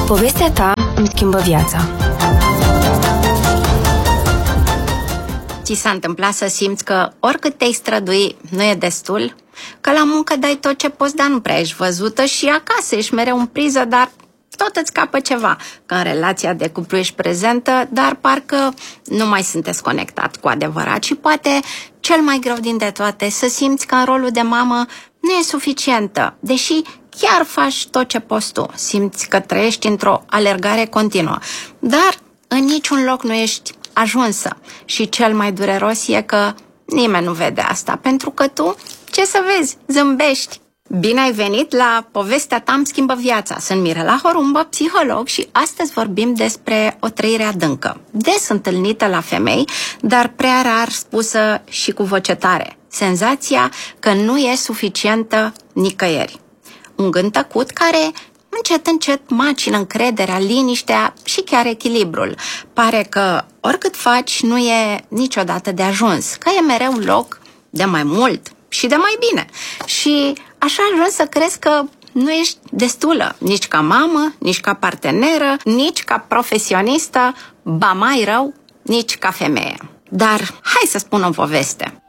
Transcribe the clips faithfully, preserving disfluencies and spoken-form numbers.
Povestea ta îmi schimbă viața. Ți s-a întâmplat să simți că oricât te-ai strădui, nu e destul? Că la muncă dai tot ce poți, dar nu prea ești văzută și acasă ești mereu în priză, dar tot îți scapă ceva. Că în relația de cuplu ești prezentă, dar parcă nu mai sunteți conectat cu adevărat. Și poate cel mai greu dintre toate, să simți că în rolul de mamă nu e suficientă, deși chiar faci tot ce poți tu. Simți că trăiești într-o alergare continuă, dar în niciun loc nu ești ajunsă. Și cel mai dureros e că nimeni nu vede asta, pentru că tu, ce să vezi, zâmbești. Bine ai venit la Povestea ta îmi schimbă viața. Sunt Mirela Horumbă, psiholog, și astăzi vorbim despre o trăire adâncă, des întâlnită la femei, dar prea rar spusă și cu voce tare. Senzația că nu e suficientă nicăieri. Un gând tăcut care încet, încet macină încrederea, liniștea și chiar echilibrul. Pare că oricât faci, nu e niciodată de ajuns, că e mereu loc de mai mult și de mai bine. Și așa ajungi să crezi că nu ești destulă, nici ca mamă, nici ca parteneră, nici ca profesionistă, ba mai rău, nici ca femeie. Dar hai să spun o poveste.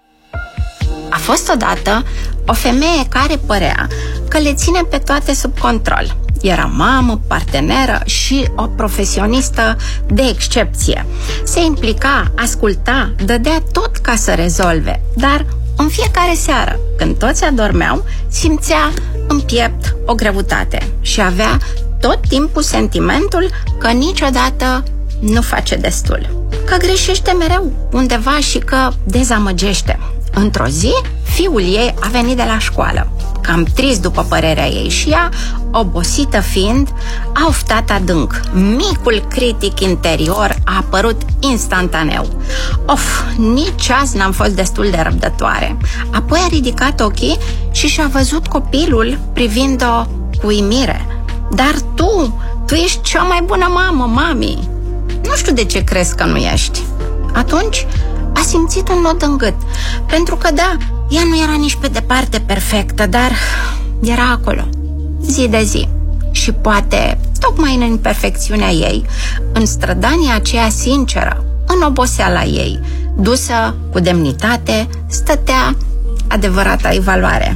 A fost odată o femeie care părea că le ține pe toate sub control. Era mamă, parteneră și o profesionistă de excepție. Se implica, asculta, dădea tot ca să rezolve, dar în fiecare seară, când toți adormeau, simțea în piept o greutate și avea tot timpul sentimentul că niciodată nu face destul, că greșește mereu undeva și că dezamăgește. Într-o zi, fiul ei a venit de la școală, cam trist după părerea ei, și ea, obosită fiind, a oftat adânc. Micul critic interior a apărut instantaneu. Of, nici azi n-am fost destul de răbdătoare. Apoi a ridicat ochii și și-a văzut copilul privind-o cu uimire. Dar tu, tu ești cea mai bună mamă, mami. Nu știu de ce crezi că nu ești. Atunci a simțit un nod în gât, pentru că da, ea nu era nici pe departe perfectă, dar era acolo, zi de zi. Și poate, tocmai în imperfecțiunea ei, în strădania aceea sinceră, în oboseala ei, dusă cu demnitate, stătea adevărata ei valoare.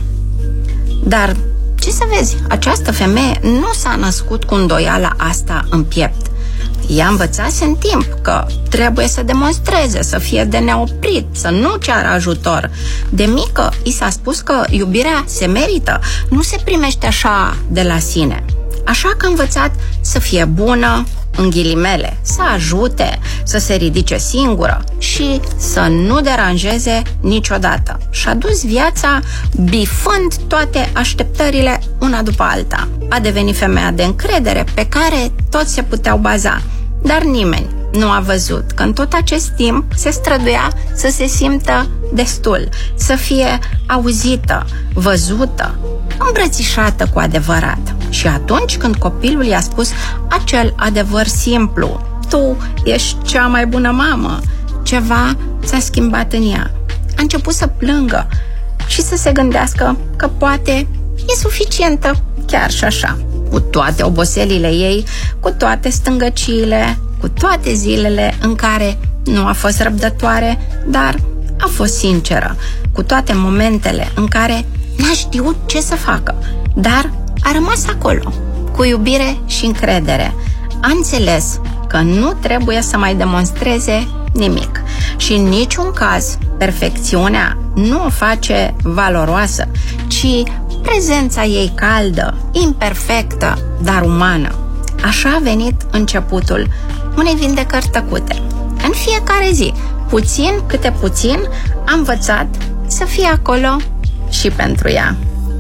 Dar, ce să vezi, această femeie nu s-a născut cu îndoiala asta în piept. Ea învățase în timp că trebuie să demonstreze, să fie de neoprit, să nu ceară ajutor. De mică i s-a spus că iubirea se merită, nu se primește așa de la sine. Așa că a învățat să fie bună, în ghilimele, să ajute, să se ridice singură și să nu deranjeze niciodată. Și-a dus viața bifând toate așteptările una după alta. A devenit femeia de încredere pe care toți se puteau baza, dar nimeni nu a văzut că în tot acest timp se străduia să se simtă destul, să fie auzită, văzută, îmbrățișată cu adevărat. Și atunci când copilul i-a spus acel adevăr simplu, tu ești cea mai bună mamă, ceva s-a schimbat în ea. A început să plângă și să se gândească că poate e suficientă chiar și așa, cu toate oboselile ei, cu toate stângăciile, cu toate zilele în care nu a fost răbdătoare, dar a fost sinceră, cu toate momentele în care n-a știut ce să facă, dar a rămas acolo, cu iubire și încredere. A înțeles că nu trebuie să mai demonstreze nimic și în niciun caz perfecțiunea nu o face valoroasă, ci prezența ei caldă, imperfectă, dar umană. Așa a venit începutul unei vindecări tăcute. În fiecare zi, puțin câte puțin, a învățat să fie acolo și pentru ea.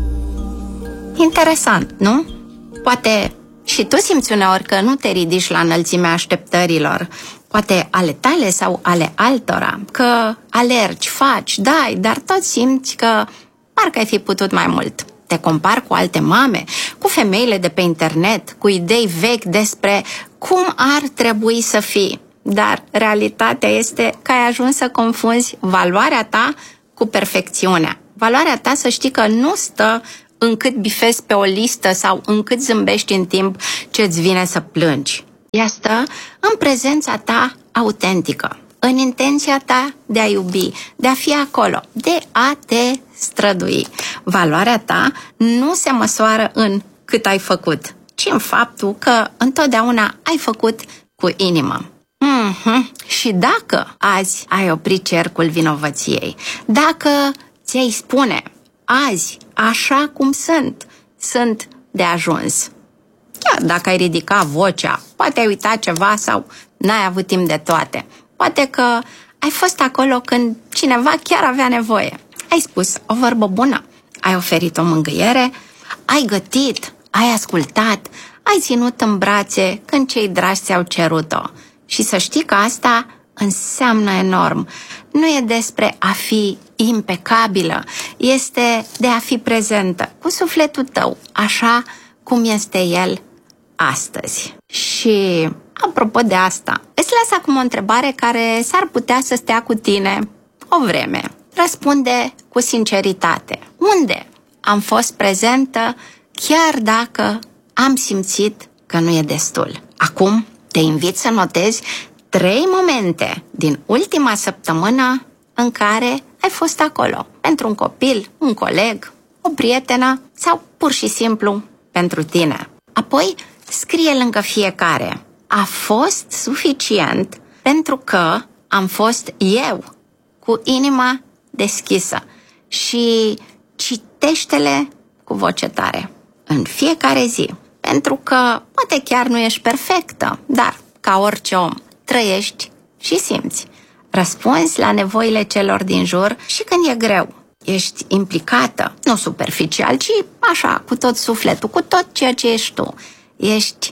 Interesant, nu? Poate și tu simți uneori că nu te ridici la înălțimea așteptărilor, poate ale tale sau ale altora, că alergi, faci, dai, dar tot simți că parcă ai fi putut mai mult. Te compari cu alte mame, cu femeile de pe internet, cu idei vechi despre cum ar trebui să fii. Dar realitatea este că ai ajuns să confunzi valoarea ta cu perfecțiunea. Valoarea ta, să știi că nu stă încât bifezi pe o listă sau încât zâmbești în timp ce îți vine să plângi. Ea stă în prezența ta autentică, în intenția ta de a iubi, de a fi acolo, de a te strădui. Valoarea ta nu se măsoară în cât ai făcut, ci în faptul că întotdeauna ai făcut cu inimă. Mm-hmm. Și dacă azi ai oprit cercul vinovăției, dacă ți-ai spune, azi, așa cum sunt, sunt de ajuns. Chiar dacă ai ridica vocea, poate ai uitat ceva sau n-ai avut timp de toate. Poate că ai fost acolo când cineva chiar avea nevoie. Ai spus o vorbă bună, ai oferit o mângâiere, ai gătit, ai ascultat, ai ținut în brațe când cei dragi ți-au cerut-o. Și să știi că asta înseamnă enorm. Nu e despre a fi impecabilă, este de a fi prezentă cu sufletul tău, așa cum este el astăzi. Și apropo de asta, îți las acum o întrebare care s-ar putea să stea cu tine o vreme. Răspunde cu sinceritate. Unde am fost prezentă chiar dacă am simțit că nu e destul? Acum te invit să notezi trei momente din ultima săptămână în care ai fost acolo. Pentru un copil, un coleg, o prietenă sau pur și simplu pentru tine. Apoi scrie lângă fiecare. A fost suficient pentru că am fost eu cu inima deschisă. Și citește-le cu voce tare în fiecare zi. Pentru că poate chiar nu ești perfectă, dar ca orice om trăiești și simți. Răspunzi la nevoile celor din jur și când e greu. Ești implicată, nu superficial, ci așa, cu tot sufletul, cu tot ceea ce ești tu. Ești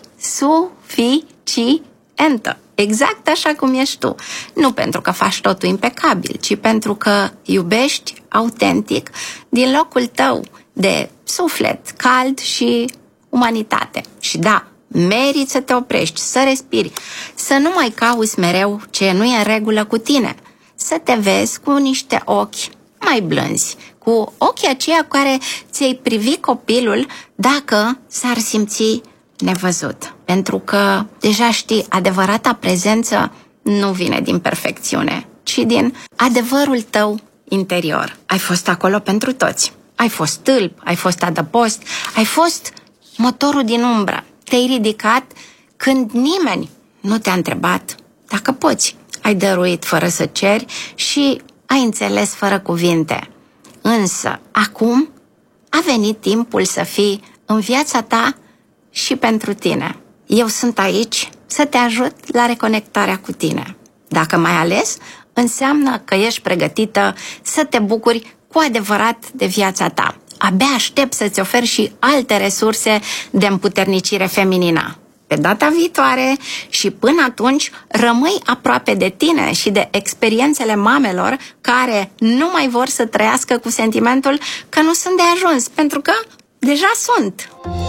suficientă, exact așa cum ești tu. Nu pentru că faci totul impecabil, ci pentru că iubești autentic din locul tău de suflet cald și umanitate. Și da, meriți să te oprești, să respiri, să nu mai cauți mereu ce nu e în regulă cu tine, să te vezi cu niște ochi mai blânzi, cu ochii aceia cu care ți-ai privi copilul dacă s-ar simți nevăzut. Pentru că deja știi, adevărata prezență nu vine din perfecțiune, ci din adevărul tău interior. Ai fost acolo pentru toți. Ai fost stâlp, ai fost adăpost, ai fost motorul din umbră. Te-ai ridicat când nimeni nu te-a întrebat dacă poți. Ai dăruit fără să ceri și ai înțeles fără cuvinte. Însă, acum a venit timpul să fii în viața ta și pentru tine. Eu sunt aici să te ajut la reconectarea cu tine. Dacă m-ai ales, înseamnă că ești pregătită să te bucuri cu adevărat de viața ta. Abia aștept să-ți ofer și alte resurse de împuternicire feminină. Pe data viitoare și până atunci rămâi aproape de tine și de experiențele mamelor care nu mai vor să trăiască cu sentimentul că nu sunt de ajuns, pentru că deja sunt.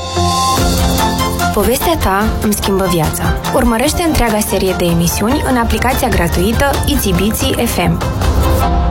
Povestea ta îmi schimbă viața. Urmărește întreaga serie de emisiuni în aplicația gratuită Itsy Bitsy F M.